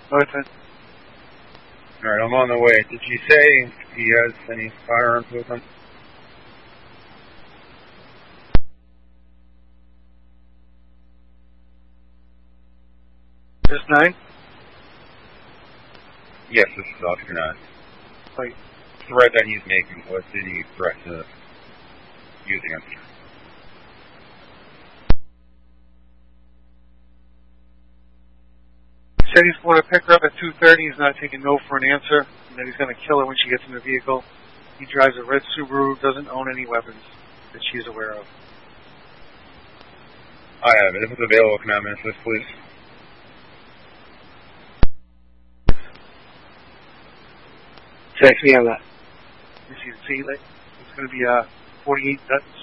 Northern. Alright, I'm on the way. Did you say he has any firearms with him? Just 9? Yes, this is Oscar 9. Wait. Threat that he's making, what did he threaten using him? He said he's going to pick her up at 2:30. He's not taking no for an answer. And then he's going to kill her when she gets in the vehicle. He drives a red Subaru, doesn't own any weapons that she's aware of. I have it. If it's available, can I have this, please? Text me on that. You see, it's going to be 48